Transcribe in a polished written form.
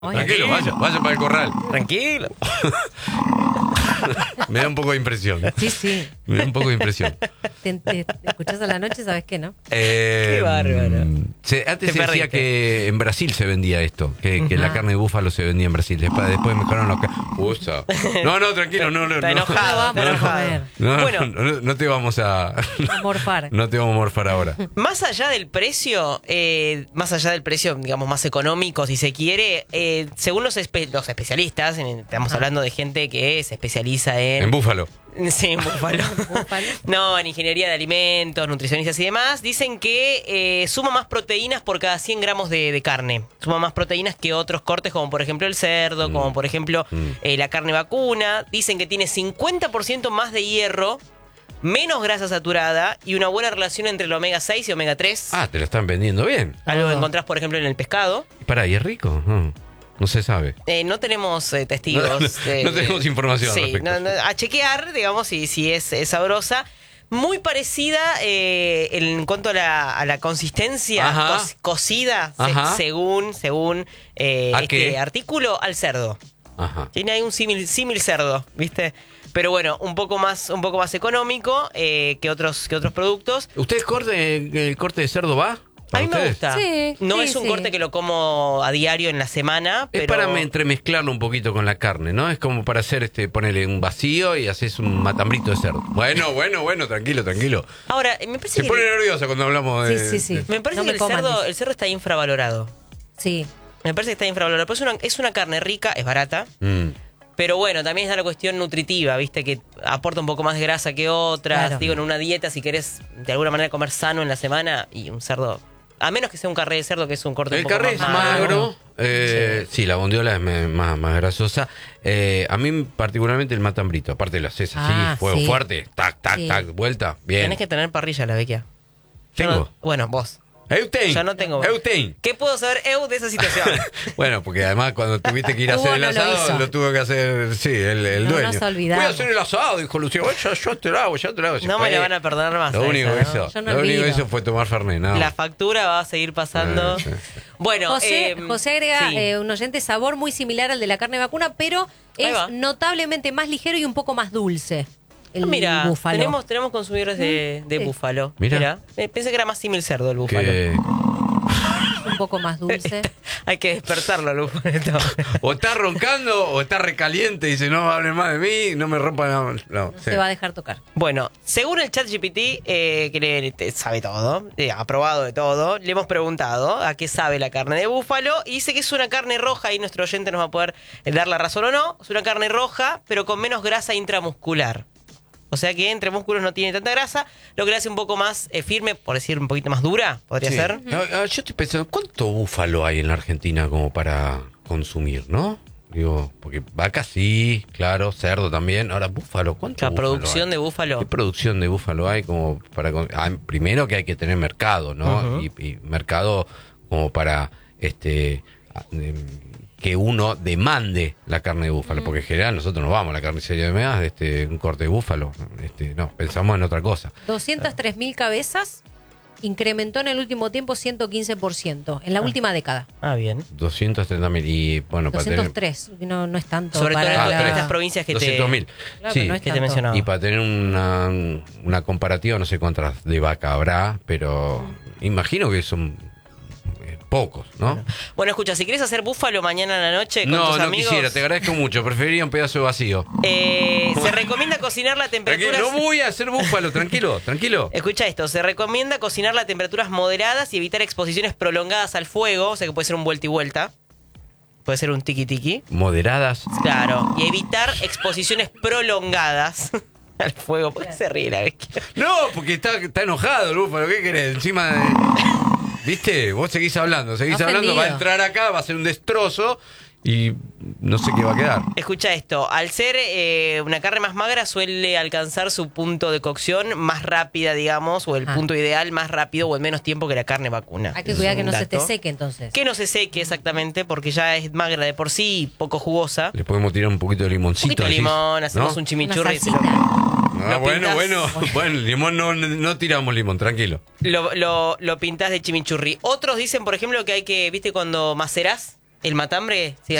Tranquilo, vaya para el corral. Tranquilo. Me da un poco de impresión. Sí. Me da un poco de impresión. Te escuchás a la noche, ¿sabes qué, no? Qué bárbaro. Antes se decía que en Brasil se vendía esto, que la carne de búfalo se vendía en Brasil. Después mejoraron los... Usa. No, tranquilo, no. Está enojado. No te vamos a... Morfar. No te vamos a morfar ahora. Más allá del precio, digamos, más económico, si se quiere, según los especialistas, estamos hablando de gente que se especializa en búfalo. Sí, en búfalo. No, en ingeniería de alimentos, nutricionistas y demás, dicen que suma más proteínas por cada 100 gramos de carne. Suma más proteínas que otros cortes, como por ejemplo el cerdo, como por ejemplo la carne vacuna. Dicen que tiene 50% más de hierro, menos grasa saturada y una buena relación entre el omega 6 y omega 3. Ah, te lo están vendiendo bien. Algo que encontrás, por ejemplo, en el pescado. ¿Y es rico? No se sabe. No tenemos testigos. No tenemos información al respecto. A chequear, digamos, si es sabrosa. Muy parecida en cuanto a la consistencia cocida, según este artículo, al cerdo. Ajá. Tiene ahí un símil cerdo, ¿viste? Pero bueno, un poco más económico que otros productos. ¿Ustedes el corte de cerdo va? A mí me gusta. Sí, no es un corte que lo como a diario en la semana, pero... Es para entremezclarlo un poquito con la carne, ¿no? Es como para hacer, ponerle un vacío y haces un matambrito de cerdo. Bueno, tranquilo. Ahora, me parece Se que... pone nerviosa cuando hablamos de... Sí. Me parece que el cerdo está infravalorado. Sí. Me parece que está infravalorado. Pues es una carne rica, es barata. Pero bueno, también está la cuestión nutritiva, ¿viste? Que aporta un poco más de grasa que otras. Claro. Digo, en una dieta, si querés de alguna manera comer sano en la semana, y un cerdo... A menos que sea un carré de cerdo, que es un corte un poco más magro. El carré es magro. Sí, la bondiola es más grasosa. A mí particularmente el matambrito. Aparte de las cesas, fuego fuerte. Tac, vuelta. Bien. Tenés que tener parrilla, la Bequia. ¿Tengo? Bueno, vos. Eutein. Yo no tengo. Eutein. ¿Qué puedo saber, de esa situación? Bueno, porque además cuando tuviste que ir a hacer el asado, lo tuvo que hacer, el dueño. No se olvidaba. Voy a hacer el asado, dijo Lucio. Yo te lo hago. No me lo van a perdonar más. Lo único que hizo fue tomar Fernet. No. La factura va a seguir pasando. Sí. Bueno, José agrega un oyente sabor muy similar al de la carne vacuna, pero es notablemente más ligero y un poco más dulce. Mira, búfalo. tenemos consumidores de búfalo. Mira. Pensé que era más símil cerdo el búfalo. Un poco más dulce. Hay que despertarlo al búfalo. O está roncando o está recaliente y dice, no hablen más de mí, no me rompan. No se va a dejar tocar. Bueno, según el ChatGPT, que sabe todo, ha probado de todo, le hemos preguntado a qué sabe la carne de búfalo y dice que es una carne roja y nuestro oyente nos va a poder dar la razón o no. Es una carne roja, pero con menos grasa intramuscular. O sea que entre músculos no tiene tanta grasa, lo que le hace un poco más firme, por decir un poquito más dura, podría ser. Yo estoy pensando, ¿cuánto búfalo hay en la Argentina como para consumir, no? Digo, porque vaca sí, claro, cerdo también. Ahora, búfalo, ¿cuánto La búfalo producción hay? de búfalo. ¿Qué producción de búfalo hay como para... primero que hay que tener mercado, ¿no? Y mercado como para que uno demande la carne de búfalo, porque en general nosotros no vamos a la carnicería de Meas, un corte de búfalo, no, pensamos en otra cosa. 203.000 cabezas, incrementó en el último tiempo 115%, en la última década. Bien. 230.000 y bueno, 203, no es tanto. Sobre todo para en estas provincias que 200.000. Claro, Sí, no es que te tanto. mencionaba. Y para tener una comparativa, no sé cuántas de vaca habrá, pero imagino que son pocos, ¿no? Bueno, escucha, si quieres hacer búfalo mañana a la noche con tus No amigos... quisiera, te agradezco mucho, preferiría un pedazo de vacío. Se recomienda cocinar la temperatura... No voy a hacer búfalo, tranquilo. Escucha esto, se recomienda cocinar a temperaturas moderadas y evitar exposiciones prolongadas al fuego, o sea que puede ser un vuelta y vuelta, puede ser un tiki-tiki. Moderadas. Claro, y evitar exposiciones prolongadas al fuego. ¿Por qué se ríe la vez? No, porque está enojado el búfalo, ¿qué querés? Encima de... ¿Viste? Vos seguís hablando, va a entrar acá, va a ser un destrozo y no sé qué va a quedar. Escucha esto, al ser una carne más magra suele alcanzar su punto de cocción más rápida, digamos, o el punto ideal más rápido o en menos tiempo que la carne vacuna. Hay que cuidar que no se te seque entonces. Que no se seque exactamente, porque ya es magra de por sí y poco jugosa. Le podemos tirar un poquito de limoncito. Un poquito de limón, hacemos un chimichurri. Bueno, limón no tiramos limón, tranquilo. Lo pintás de chimichurri. Otros dicen, por ejemplo, que hay que, ¿viste cuando macerás ¿El matambre sigue